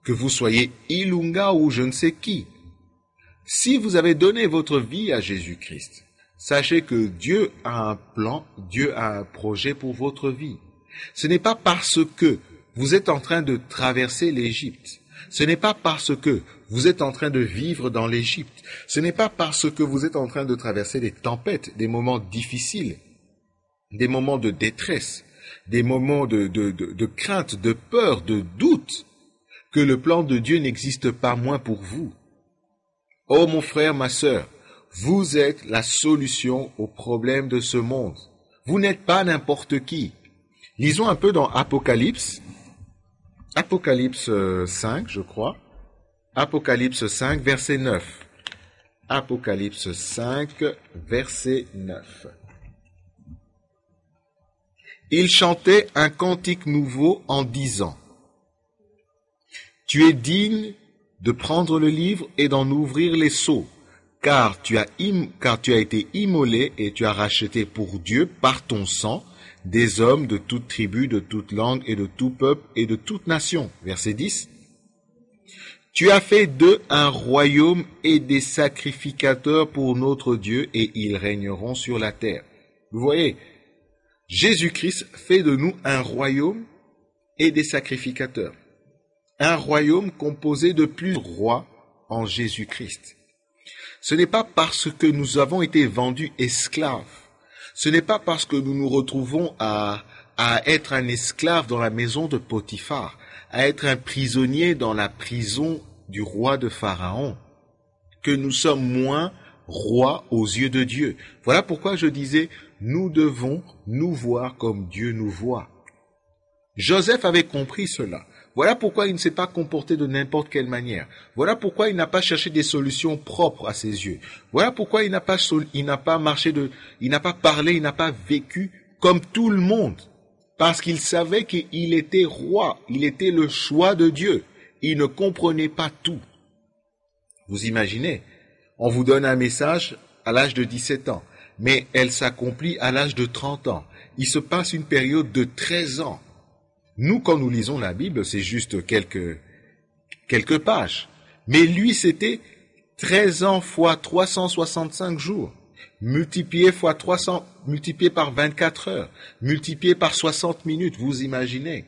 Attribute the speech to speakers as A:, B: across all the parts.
A: que vous soyez Ilunga ou je ne sais qui. Si vous avez donné votre vie à Jésus-Christ, sachez que Dieu a un plan, Dieu a un projet pour votre vie. Ce n'est pas parce que vous êtes en train de traverser l'Égypte, ce n'est pas parce que vous êtes en train de vivre dans l'Égypte, ce n'est pas parce que vous êtes en train de traverser des tempêtes, des moments difficiles, des moments de détresse, des moments de crainte, de peur, de doute, que le plan de Dieu n'existe pas moins pour vous. Oh mon frère, ma sœur, vous êtes la solution aux problèmes de ce monde. Vous n'êtes pas n'importe qui. Lisons un peu dans Apocalypse. Apocalypse 5, je crois. Apocalypse 5, verset 9. Apocalypse 5, verset 9. Il chantait un cantique nouveau en disant: Tu es digne de prendre le livre et d'en ouvrir les sceaux, car tu as été immolé et tu as racheté pour Dieu par ton sang des hommes de toute tribu, de toute langue et de tout peuple et de toute nation. Verset 10. Tu as fait d'eux un royaume et des sacrificateurs pour notre Dieu, et ils régneront sur la terre. Vous voyez, Jésus-Christ fait de nous un royaume et des sacrificateurs. Un royaume composé de plusieurs rois en Jésus-Christ. Ce n'est pas parce que nous avons été vendus esclaves. Ce n'est pas parce que nous nous retrouvons à être un esclave dans la maison de Potiphar, à être un prisonnier dans la prison du roi de Pharaon, que nous sommes moins rois aux yeux de Dieu. Voilà pourquoi je disais, nous devons nous voir comme Dieu nous voit. Joseph avait compris cela. Voilà pourquoi il ne s'est pas comporté de n'importe quelle manière. Voilà pourquoi il n'a pas cherché des solutions propres à ses yeux. Voilà pourquoi il n'a pas parlé, il n'a pas vécu comme tout le monde. Parce qu'il savait qu'il était roi, il était le choix de Dieu. Il ne comprenait pas tout. Vous imaginez, on vous donne un message à l'âge de 17 ans, mais elle s'accomplit à l'âge de 30 ans. Il se passe une période de 13 ans. Nous, quand nous lisons la Bible, c'est juste quelques pages. Mais lui, c'était 13 ans fois 365 jours, multiplié fois 300, multiplié par 24 heures, multiplié par 60 minutes, vous imaginez.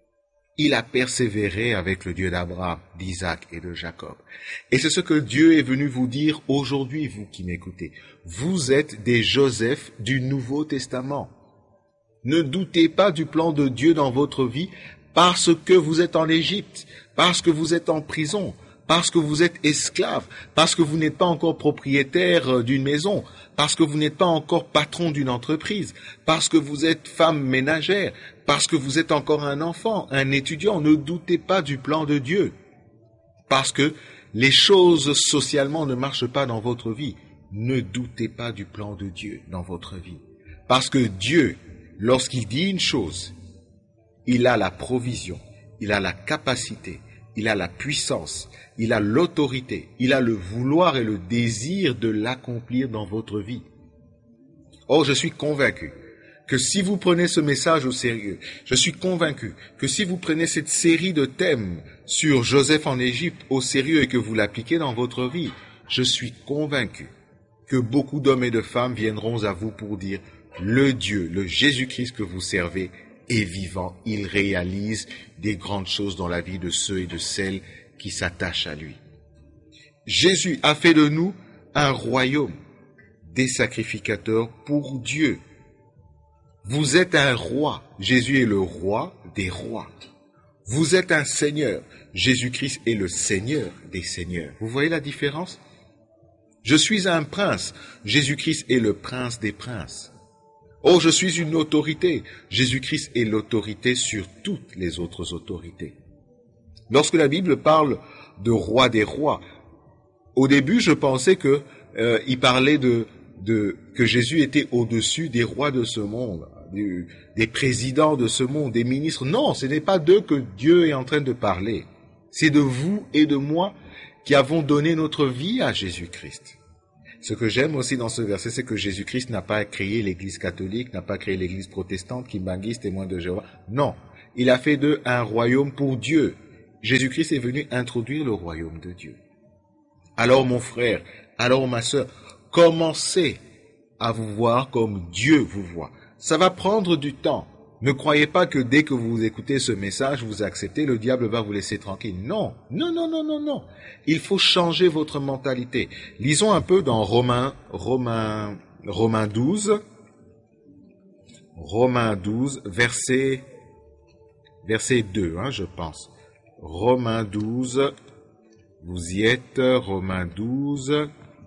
A: Il a persévéré avec le Dieu d'Abraham, d'Isaac et de Jacob. Et c'est ce que Dieu est venu vous dire aujourd'hui, vous qui m'écoutez. Vous êtes des Joseph du Nouveau Testament. Ne doutez pas du plan de Dieu dans votre vie parce que vous êtes en Égypte, parce que vous êtes en prison, parce que vous êtes esclave, parce que vous n'êtes pas encore propriétaire d'une maison, parce que vous n'êtes pas encore patron d'une entreprise, parce que vous êtes femme ménagère, parce que vous êtes encore un enfant, un étudiant. Ne doutez pas du plan de Dieu, parce que les choses socialement ne marchent pas dans votre vie. Ne doutez pas du plan de Dieu dans votre vie, parce que Dieu, lorsqu'il dit une chose, il a la provision, il a la capacité, il a la puissance, il a l'autorité, il a le vouloir et le désir de l'accomplir dans votre vie. Or, je suis convaincu que si vous prenez ce message au sérieux, je suis convaincu que si vous prenez cette série de thèmes sur Joseph en Égypte au sérieux et que vous l'appliquez dans votre vie, je suis convaincu que beaucoup d'hommes et de femmes viendront à vous pour dire: le Dieu, le Jésus-Christ que vous servez est vivant. Il réalise des grandes choses dans la vie de ceux et de celles qui s'attachent à lui. Jésus a fait de nous un royaume, des sacrificateurs pour Dieu. Vous êtes un roi. Jésus est le roi des rois. Vous êtes un seigneur. Jésus-Christ est le seigneur des seigneurs. Vous voyez la différence? Je suis un prince. Jésus-Christ est le prince des princes. Oh, je suis une autorité. Jésus-Christ est l'autorité sur toutes les autres autorités. Lorsque la Bible parle de roi des rois, au début, je pensais que il parlait que Jésus était au-dessus des rois de ce monde, des présidents de ce monde, des ministres. Non, ce n'est pas d'eux que Dieu est en train de parler. C'est de vous et de moi qui avons donné notre vie à Jésus-Christ. Ce que j'aime aussi dans ce verset, c'est que Jésus-Christ n'a pas créé l'Église catholique, n'a pas créé l'Église protestante, kimbanguiste, témoin de Jéhovah. Non, il a fait d'eux un royaume pour Dieu. Jésus-Christ est venu introduire le royaume de Dieu. Alors mon frère, alors ma sœur, commencez à vous voir comme Dieu vous voit. Ça va prendre du temps. Ne croyez pas que dès que vous écoutez ce message, vous acceptez, le diable va vous laisser tranquille. Non, non, non, non, non, non. Il faut changer votre mentalité. Lisons un peu dans Romains 12, verset 2, je pense. Romains 12, vous y êtes, Romains 12,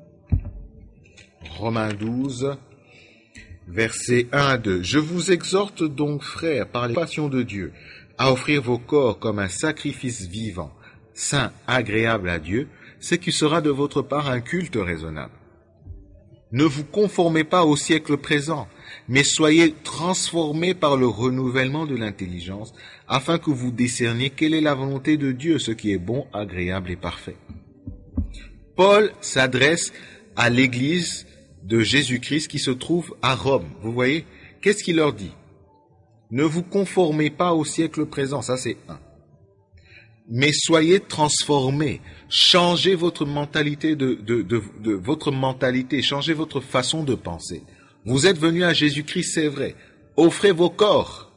A: versets 1 à 2. Je vous exhorte donc, frères, par les passions de Dieu, à offrir vos corps comme un sacrifice vivant, saint, agréable à Dieu, ce qui sera de votre part un culte raisonnable. Ne vous conformez pas au siècle présent, mais soyez transformés par le renouvellement de l'intelligence, afin que vous discerniez quelle est la volonté de Dieu, ce qui est bon, agréable et parfait. Paul s'adresse à l'église de Jésus-Christ qui se trouve à Rome. Vous voyez, qu'est-ce qu'il leur dit? Ne vous conformez pas au siècle présent, ça c'est 1. Mais soyez transformés, changez votre mentalité votre mentalité, changez votre façon de penser. Vous êtes venus à Jésus-Christ, c'est vrai. Offrez vos corps.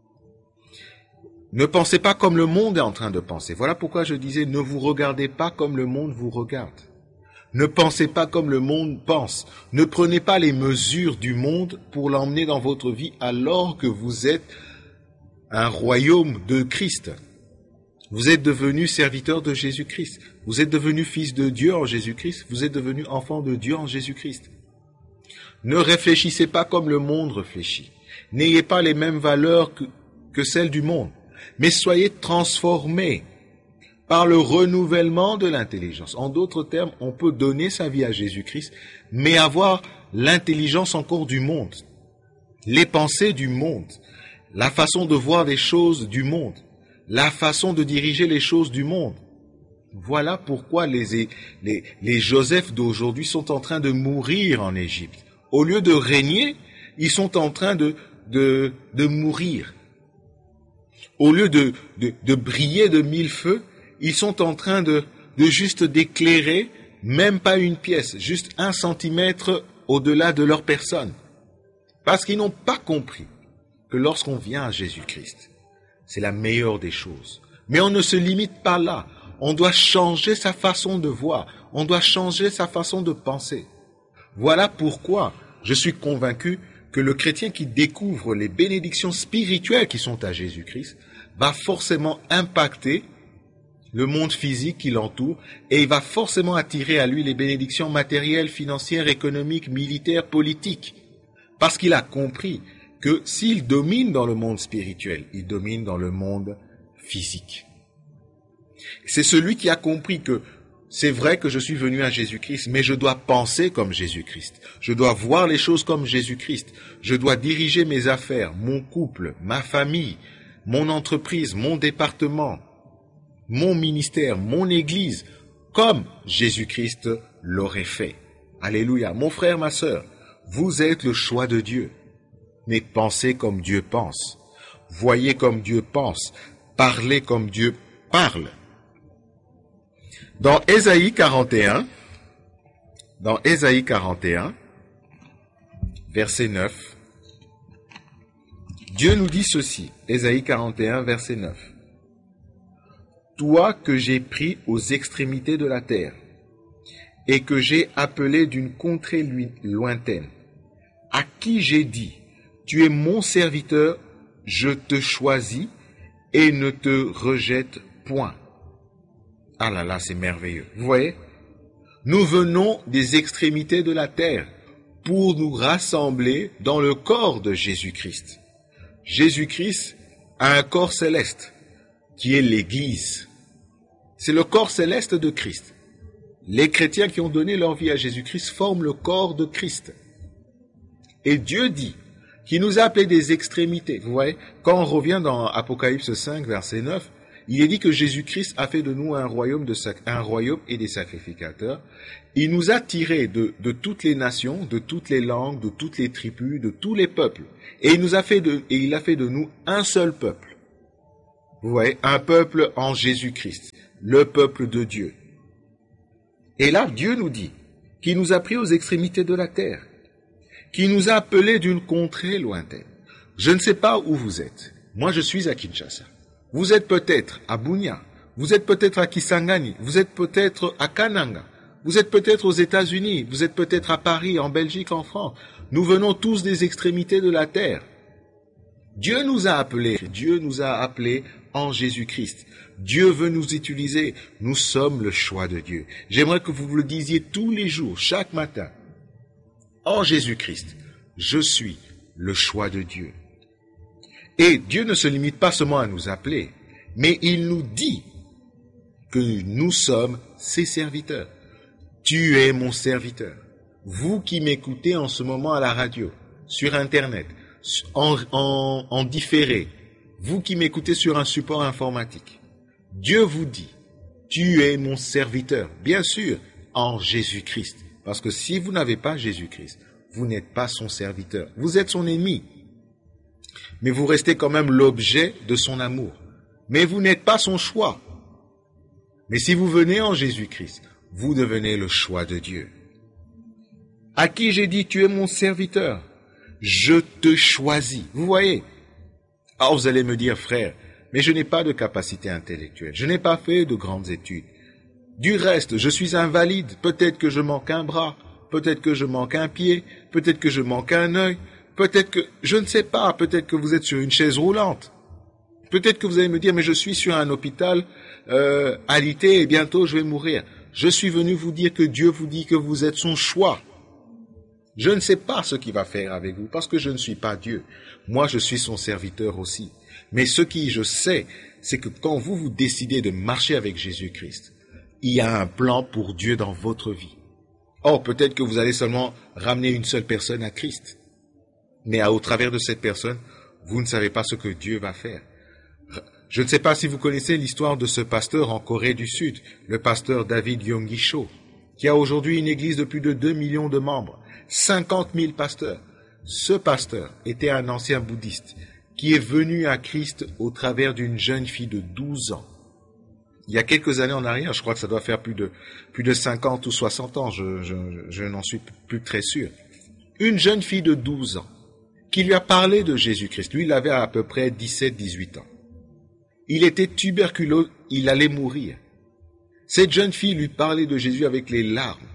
A: Ne pensez pas comme le monde est en train de penser. Voilà pourquoi je disais, ne vous regardez pas comme le monde vous regarde. Ne pensez pas comme le monde pense. Ne prenez pas les mesures du monde pour l'emmener dans votre vie alors que vous êtes un royaume de Christ. Vous êtes devenu serviteur de Jésus-Christ. Vous êtes devenu fils de Dieu en Jésus-Christ. Vous êtes devenu enfant de Dieu en Jésus-Christ. Ne réfléchissez pas comme le monde réfléchit. N'ayez pas les mêmes valeurs que celles du monde. Mais soyez transformés par le renouvellement de l'intelligence. En d'autres termes, on peut donner sa vie à Jésus-Christ, mais avoir l'intelligence encore du monde, les pensées du monde, la façon de voir les choses du monde, la façon de diriger les choses du monde. Voilà pourquoi les Joseph d'aujourd'hui sont en train de mourir en Égypte. Au lieu de régner, ils sont en train de mourir. Au lieu de briller de 1000 feux, ils sont en train de juste d'éclairer, même pas une pièce, juste 1 centimètre au-delà de leur personne. Parce qu'ils n'ont pas compris que lorsqu'on vient à Jésus-Christ, c'est la meilleure des choses. Mais on ne se limite pas là. On doit changer sa façon de voir. On doit changer sa façon de penser. Voilà pourquoi je suis convaincu que le chrétien qui découvre les bénédictions spirituelles qui sont à Jésus-Christ va forcément impacter le monde physique qui l'entoure et il va forcément attirer à lui les bénédictions matérielles, financières, économiques, militaires, politiques. Parce qu'il a compris que s'il domine dans le monde spirituel, il domine dans le monde physique. C'est celui qui a compris que c'est vrai que je suis venu à Jésus-Christ, mais je dois penser comme Jésus-Christ. Je dois voir les choses comme Jésus-Christ. Je dois diriger mes affaires, mon couple, ma famille, mon entreprise, mon département, mon ministère, mon église, comme Jésus-Christ l'aurait fait. Alléluia. Mon frère, ma sœur, vous êtes le choix de Dieu. Mais pensez comme Dieu pense. Voyez comme Dieu pense. Parlez comme Dieu parle. Dans Ésaïe 41, verset 9, Dieu nous dit ceci. Ésaïe 41, verset 9. Toi que j'ai pris aux extrémités de la terre et que j'ai appelé d'une contrée lointaine, à qui j'ai dit, tu es mon serviteur, je te choisis et ne te rejette point. Ah là là, c'est merveilleux. Vous voyez? Nous venons des extrémités de la terre pour nous rassembler dans le corps de Jésus-Christ. Jésus-Christ a un corps céleste qui est l'Église. C'est le corps céleste de Christ. Les chrétiens qui ont donné leur vie à Jésus-Christ forment le corps de Christ. Et Dieu dit qu'il nous a appelés des extrémités. Vous voyez, quand on revient dans Apocalypse 5, verset 9, il est dit que Jésus-Christ a fait de nous un royaume et des sacrificateurs. Il nous a tirés de toutes les nations, de toutes les langues, de toutes les tribus, de tous les peuples. Et il a fait de nous un seul peuple. Vous voyez, un peuple en Jésus-Christ, le peuple de Dieu. Et là, Dieu nous dit qu'il nous a pris aux extrémités de la terre, qu'il nous a appelés d'une contrée lointaine. Je ne sais pas où vous êtes. Moi, je suis à Kinshasa. Vous êtes peut-être à Bunia. Vous êtes peut-être à Kisangani. Vous êtes peut-être à Kananga. Vous êtes peut-être aux États-Unis. Vous êtes peut-être à Paris, en Belgique, en France. Nous venons tous des extrémités de la terre. Dieu nous a appelés. Dieu nous a appelés en Jésus-Christ. Dieu veut nous utiliser. Nous sommes le choix de Dieu. J'aimerais que vous le disiez tous les jours, chaque matin. En Jésus-Christ, je suis le choix de Dieu. Et Dieu ne se limite pas seulement à nous appeler, mais il nous dit que nous sommes ses serviteurs. Tu es mon serviteur. Vous qui m'écoutez en ce moment à la radio, sur Internet, en différé, vous qui m'écoutez sur un support informatique, Dieu vous dit, tu es mon serviteur, bien sûr, en Jésus-Christ. Parce que si vous n'avez pas Jésus-Christ, vous n'êtes pas son serviteur. Vous êtes son ennemi. Mais vous restez quand même l'objet de son amour. Mais vous n'êtes pas son choix. Mais si vous venez en Jésus-Christ, vous devenez le choix de Dieu. À qui j'ai dit, tu es mon serviteur. Je te choisis. Vous voyez? Alors vous allez me dire, frère, mais je n'ai pas de capacité intellectuelle. Je n'ai pas fait de grandes études. Du reste, je suis invalide. Peut-être que je manque un bras. Peut-être que je manque un pied. Peut-être que je manque un œil. Peut-être que, je ne sais pas, peut-être que vous êtes sur une chaise roulante. Peut-être que vous allez me dire, mais je suis sur un hôpital alité et bientôt je vais mourir. Je suis venu vous dire que Dieu vous dit que vous êtes son choix. Je ne sais pas ce qu'il va faire avec vous parce que je ne suis pas Dieu. Moi, je suis son serviteur aussi. Mais ce qui je sais, c'est que quand vous décidez de marcher avec Jésus-Christ, il y a un plan pour Dieu dans votre vie. Or, peut-être que vous allez seulement ramener une seule personne à Christ. Mais au travers de cette personne, vous ne savez pas ce que Dieu va faire. Je ne sais pas si vous connaissez l'histoire de ce pasteur en Corée du Sud, le pasteur David Yonggi-cho, qui a aujourd'hui une église de plus de 2 millions de membres, 50 000 pasteurs. Ce pasteur était un ancien bouddhiste qui est venu à Christ au travers d'une jeune fille de 12 ans. Il y a quelques années en arrière, je crois que ça doit faire plus de 50 ou 60 ans, je n'en suis plus très sûr. Une jeune fille de 12 ans qui lui a parlé de Jésus-Christ. Lui, il avait à peu près 17-18 ans. Il était tuberculeux, il allait mourir. Cette jeune fille lui parlait de Jésus avec les larmes.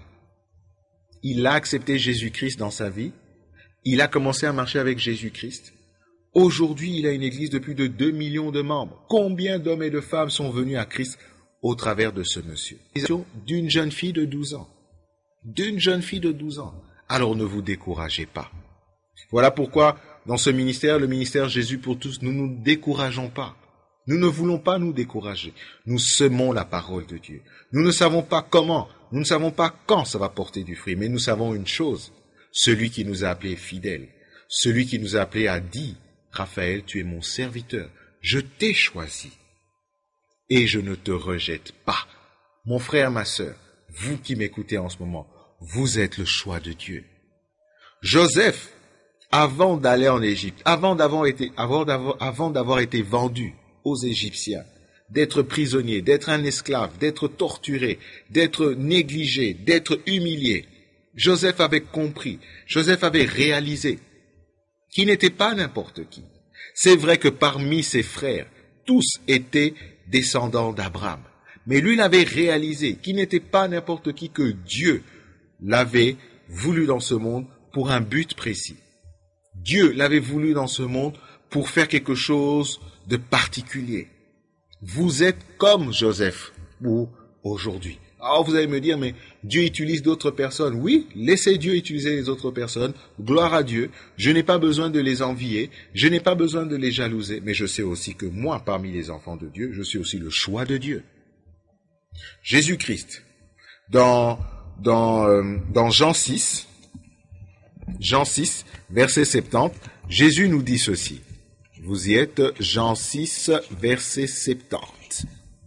A: Il a accepté Jésus-Christ dans sa vie. Il a commencé à marcher avec Jésus-Christ. Aujourd'hui, il a une église de plus de 2 millions de membres. Combien d'hommes et de femmes sont venus à Christ au travers de ce monsieur? D'une jeune fille de 12 ans. D'une jeune fille de 12 ans. Alors ne vous découragez pas. Voilà pourquoi, dans ce ministère, le ministère Jésus pour tous, nous ne nous décourageons pas. Nous ne voulons pas nous décourager. Nous semons la parole de Dieu. Nous ne savons pas comment, nous ne savons pas quand ça va porter du fruit, mais nous savons une chose. Celui qui nous a appelés fidèles, celui qui nous a appelés a dit, Raphaël, tu es mon serviteur, je t'ai choisi et je ne te rejette pas. Mon frère, ma sœur, vous qui m'écoutez en ce moment, vous êtes le choix de Dieu. Joseph, avant d'aller en Égypte, avant d'avoir été vendu aux Égyptiens, d'être prisonnier, d'être un esclave, d'être torturé, d'être négligé, d'être humilié, Joseph avait compris, Joseph avait réalisé qu'il n'était pas n'importe qui. C'est vrai que parmi ses frères, tous étaient descendants d'Abraham. Mais lui, il avait réalisé qu'il n'était pas n'importe qui, que Dieu l'avait voulu dans ce monde pour un but précis. Dieu l'avait voulu dans ce monde pour faire quelque chose de particulier. Vous êtes comme Joseph ou aujourd'hui. Alors vous allez me dire, mais Dieu utilise d'autres personnes. Oui, laissez Dieu utiliser les autres personnes. Gloire à Dieu. Je n'ai pas besoin de les envier. Je n'ai pas besoin de les jalouser. Mais je sais aussi que moi, parmi les enfants de Dieu, je suis aussi le choix de Dieu. Jésus-Christ, dans Jean 6, verset 70, Jésus nous dit ceci. Vous y êtes, Jean 6, verset 70.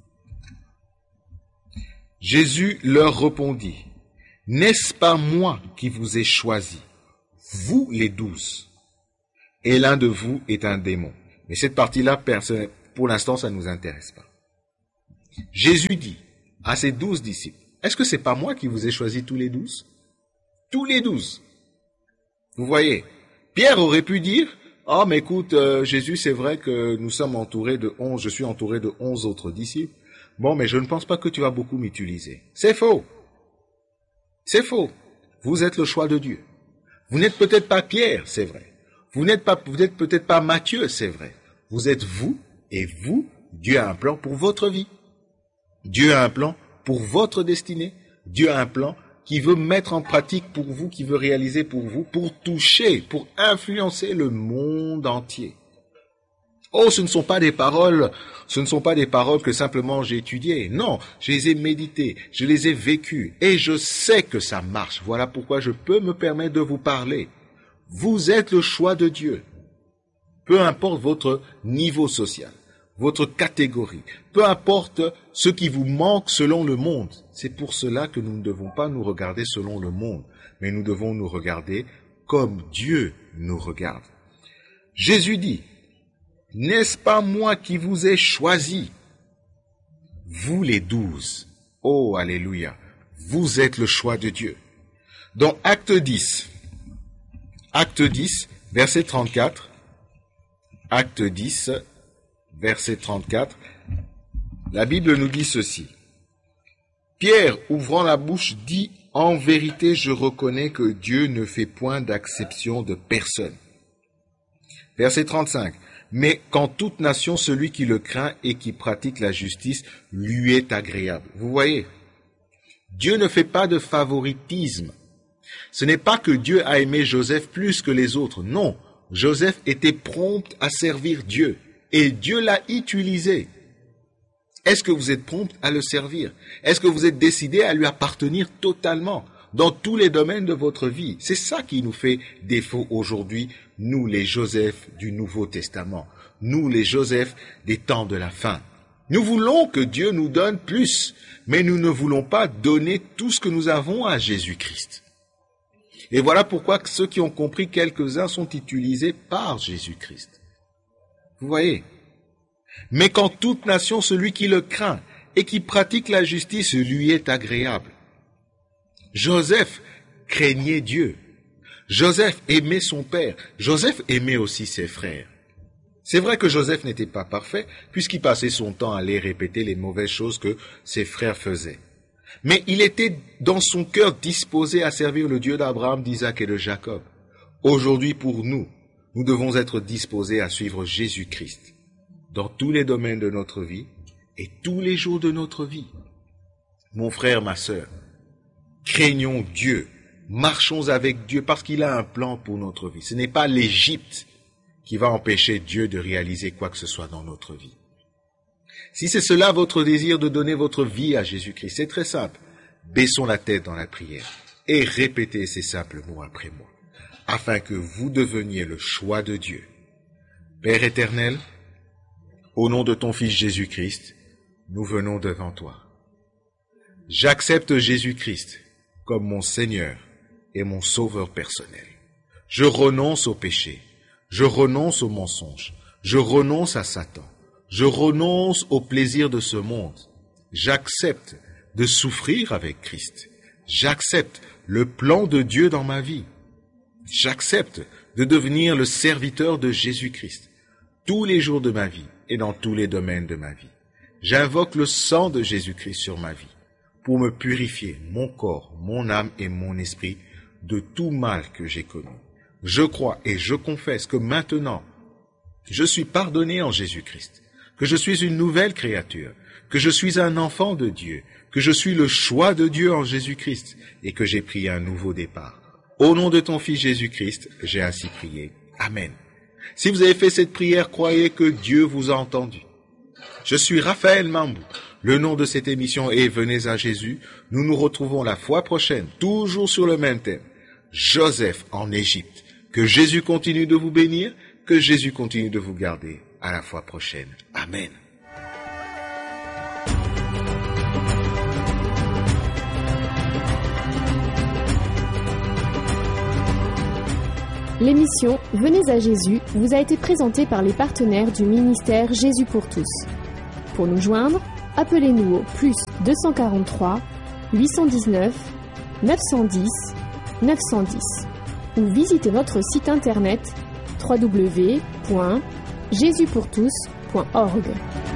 A: Jésus leur répondit, « N'est-ce pas moi qui vous ai choisi, vous les 12, et l'un de vous est un démon. » Mais cette partie-là, pour l'instant, ça ne nous intéresse pas. Jésus dit à ses 12 disciples, est-ce que c'est pas moi qui vous ai choisi tous les 12? Tous les 12. Vous voyez, Pierre aurait pu dire, oh, mais écoute, Jésus, c'est vrai que nous sommes entourés de 11, je suis entouré de 11 autres disciples. Bon, mais je ne pense pas que tu vas beaucoup m'utiliser. C'est faux. C'est faux. Vous êtes le choix de Dieu. Vous n'êtes peut-être pas Pierre, c'est vrai. Vous n'êtes peut-être pas Matthieu, c'est vrai. Vous êtes vous, et vous, Dieu a un plan pour votre vie. Dieu a un plan pour votre destinée. Dieu a un plan qui veut mettre en pratique pour vous, qui veut réaliser pour vous, pour toucher, pour influencer le monde entier. Oh, ce ne sont pas des paroles que simplement j'ai étudiées. Non, je les ai méditées, je les ai vécues, et je sais que ça marche. Voilà pourquoi je peux me permettre de vous parler. Vous êtes le choix de Dieu. Peu importe votre niveau social, votre catégorie, peu importe ce qui vous manque selon le monde. C'est pour cela que nous ne devons pas nous regarder selon le monde, mais nous devons nous regarder comme Dieu nous regarde. Jésus dit, n'est-ce pas moi qui vous ai choisi? Vous les 12. Oh, alléluia. Vous êtes le choix de Dieu. Dans Acte 10, verset 34, Acte 10, verset 34, la Bible nous dit ceci. Pierre, ouvrant la bouche, dit, en vérité, je reconnais que Dieu ne fait point d'acception de personne. Verset 35. Mais qu'en toute nation, celui qui le craint et qui pratique la justice lui est agréable. Vous voyez, Dieu ne fait pas de favoritisme. Ce n'est pas que Dieu a aimé Joseph plus que les autres. Non, Joseph était prompt à servir Dieu et Dieu l'a utilisé. Est-ce que vous êtes prompt à le servir? Est-ce que vous êtes décidé à lui appartenir totalement dans tous les domaines de votre vie? C'est ça qui nous fait défaut aujourd'hui, nous les Joseph du Nouveau Testament, nous les Joseph des temps de la fin. Nous voulons que Dieu nous donne plus, mais nous ne voulons pas donner tout ce que nous avons à Jésus-Christ. Et voilà pourquoi ceux qui ont compris, quelques-uns sont utilisés par Jésus-Christ. Vous voyez? Mais qu'en toute nation, celui qui le craint et qui pratique la justice lui est agréable. Joseph craignait Dieu. Joseph aimait son père. Joseph aimait aussi ses frères. C'est vrai que Joseph n'était pas parfait, puisqu'il passait son temps à aller répéter les mauvaises choses que ses frères faisaient. Mais il était dans son cœur disposé à servir le Dieu d'Abraham, d'Isaac et de Jacob. Aujourd'hui, pour nous, nous devons être disposés à suivre Jésus-Christ dans tous les domaines de notre vie et tous les jours de notre vie. Mon frère, ma sœur, craignons Dieu, marchons avec Dieu parce qu'il a un plan pour notre vie. Ce n'est pas l'Égypte qui va empêcher Dieu de réaliser quoi que ce soit dans notre vie. Si c'est cela votre désir de donner votre vie à Jésus-Christ, c'est très simple. Baissons la tête dans la prière et répétez ces simples mots après moi, afin que vous deveniez le choix de Dieu. Père éternel, au nom de ton Fils Jésus-Christ, nous venons devant toi. J'accepte Jésus-Christ comme mon Seigneur et mon Sauveur personnel. Je renonce au péché, je renonce au mensonge, je renonce à Satan, je renonce au plaisir de ce monde. J'accepte de souffrir avec Christ. J'accepte le plan de Dieu dans ma vie. J'accepte de devenir le serviteur de Jésus-Christ tous les jours de ma vie et dans tous les domaines de ma vie. J'invoque le sang de Jésus-Christ sur ma vie pour me purifier mon corps, mon âme et mon esprit de tout mal que j'ai commis. Je crois et je confesse que maintenant, je suis pardonné en Jésus-Christ, que je suis une nouvelle créature, que je suis un enfant de Dieu, que je suis le choix de Dieu en Jésus-Christ et que j'ai pris un nouveau départ. Au nom de ton Fils Jésus-Christ, j'ai ainsi prié. Amen. Si vous avez fait cette prière, croyez que Dieu vous a entendu. Je suis Raphaël Mambou. Le nom de cette émission est Venez à Jésus. Nous nous retrouvons la fois prochaine, toujours sur le même thème. Joseph en Égypte. Que Jésus continue de vous bénir, que Jésus continue de vous garder. À la fois prochaine. Amen.
B: L'émission Venez à Jésus vous a été présentée par les partenaires du ministère Jésus pour tous. Pour nous joindre, appelez-nous au plus 243 819 910 910 ou visitez notre site internet www.jesuspourtous.org.